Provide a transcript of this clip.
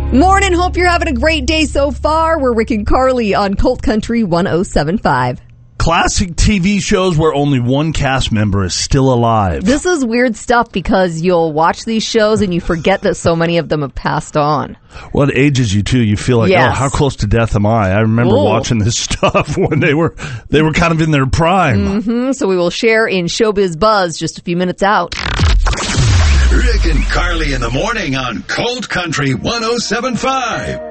Morning, hope you're having a great day so far. We're Rick and Carly on Colt Country 107.5. Classic TV shows where only one cast member is still alive. This is weird stuff because you'll watch these shows and you forget that so many of them have passed on. Well, it ages you too. You feel like, Yes. oh, how close to death am I? I remember watching this stuff when they were kind of in their prime. So we will share in Showbiz Buzz just a few minutes out. Rick and Carly in the morning on Colt Country 107.5.